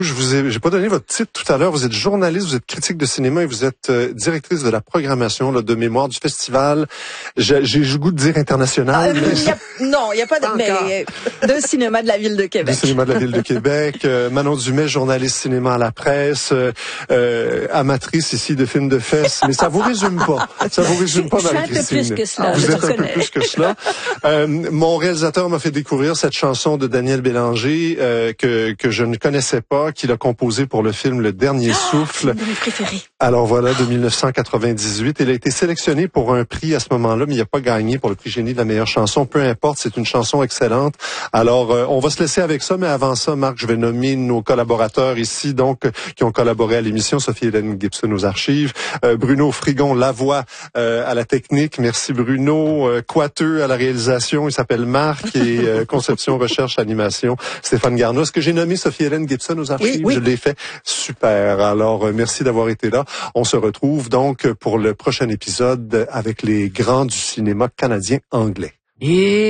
J'ai pas donné votre titre tout à l'heure. Vous êtes journaliste, vous êtes critique de cinéma et vous êtes directrice de la programmation là, de mémoire du festival. J'ai le goût de dire international. Non, il n'y a pas de... Mais de cinéma de la Ville de Québec. Du cinéma de la Ville de Québec. Manon Dumais, journaliste cinéma à la presse. Amatrice ici de films de fesses. Mais ça vous résume pas. Ça vous résume pas, Marie-Christine. Je suis un peu plus que cela. Vous êtes un peu plus que cela. Mon réalisateur m'a fait découvrir cette chanson de Daniel Bélanger que je ne connaissais pas, qu'il a composé pour le film Le Dernier Souffle. C'est un de mes préférés. Alors voilà, de 1998. Il a été sélectionné pour un prix à ce moment-là, mais il n'a pas gagné pour le prix Génie de la meilleure chanson. Peu importe, c'est une chanson excellente. Alors, on va se laisser avec ça, mais avant ça, Marc, je vais nommer nos collaborateurs ici, donc, qui ont collaboré à l'émission. Sophie-Hélène Gibson aux archives, Bruno Frigon, la voix à la technique. Merci Bruno. Coiteux à la réalisation, il s'appelle Marc, et conception, recherche, animation, Stéphane Garneau. Est-ce que j'ai nommé Sophie-Hélène Gibson aux archives? Oui. Je l'ai fait. Super. Alors, merci d'avoir été là. On se retrouve donc pour le prochain épisode avec les grands du cinéma canadien anglais.